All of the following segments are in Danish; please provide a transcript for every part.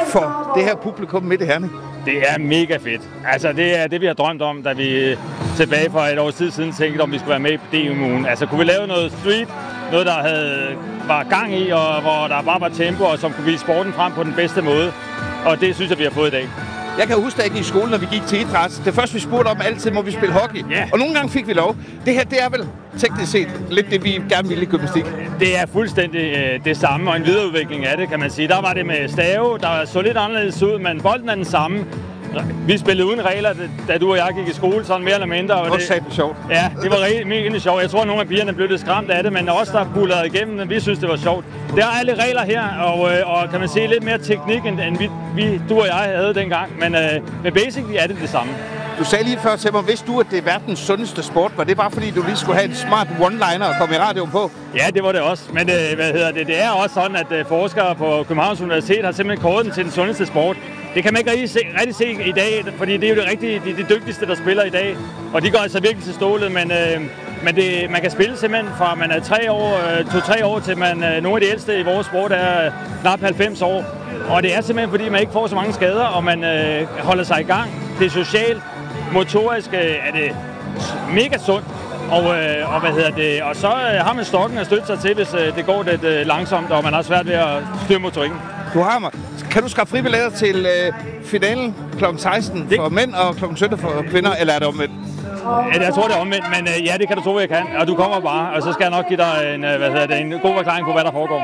for det her publikum midt i Herning? Det er mega fedt. Altså, det er det, vi har drømt om, da vi tilbage for et års tid siden tænkte, om vi skulle være med i DMU'en. Altså, kunne vi lave noget street, noget, der var gang i, og hvor der bare var tempo, og som kunne vise sporten frem på den bedste måde. Og det synes jeg, vi har fået i dag. Jeg kan huske, da jeg gik i skole, når vi gik til idræt. Det første, vi spurgte om altid, må vi spille hockey. Ja. Og nogle gange fik vi lov. Det her, det er vel teknisk set lidt det, vi gerne ville i gymnastik. Det er fuldstændig det samme, og en videreudvikling af det, kan man sige. Der var det med stave, der så lidt anderledes ud, men bolden er den samme. Vi spillede uden regler, da du og jeg gik i skole, sådan mere eller mindre. Og det var sjovt. Ja, det var mega sjovt. Jeg tror, at nogle af pigerne blev lidt skræmt af det, men også der bullerede igennem, vi synes, det var sjovt. Der er alle regler her, og kan man se lidt mere teknik, end du og jeg havde dengang. Men basically er det samme. Du sagde lige før til mig, vidste du, at det er verdens sundeste sport? Var det bare fordi, du lige skulle have en smart one-liner og komme i radioen på? Ja, det var det også. Men det er også sådan, at forskere på Københavns Universitet har simpelthen kåret den til den sundeste sport. Det kan man ikke rigtig se i dag, fordi det er jo de dygtigste, der spiller i dag. Og de går altså virkelig til stålet, men man kan spille simpelthen fra man er 2-3 år til man nogle af de ældste i vores sport er knap 90 år. Og det er simpelthen fordi, man ikke får så mange skader, og man holder sig i gang. Det er socialt, motorisk er det mega sundt. Og så har man stokken at støtte sig til, hvis det går lidt langsomt, og man har svært ved at styre motorikken. Du har mig. Kan du skaffe fribilletter til finalen kl. 16 for mænd og kl. 17 for kvinder, eller er det omvendt? Jeg tror, det er omvendt, men ja, det kan du tro, jeg kan. Og du kommer bare, og så skal jeg nok give dig en god forklaring på, hvad der foregår.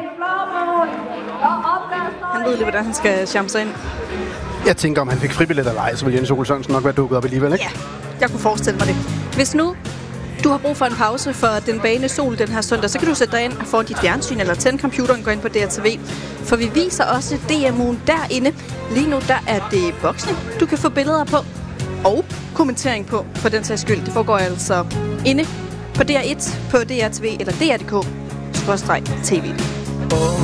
Han ved lige, hvordan han skal charme sig ind. Jeg tænker, om han fik fribilletter eller ej, så vil Jens Ole Sørensen nok være dukket op alligevel, ikke? Ja, jeg kunne forestille mig det. Hvis nu du har brug for en pause for den bagende sol den her søndag, så kan du sætte dig ind og få dit fjernsyn eller tænde computeren og gå ind på DRTV. For vi viser også DMU'en derinde. Lige nu der er det boksning, du kan få billeder på og kommentering på, for den sags skyld. Det foregår altså inde på DR1, på DRTV eller DR.dk/TV.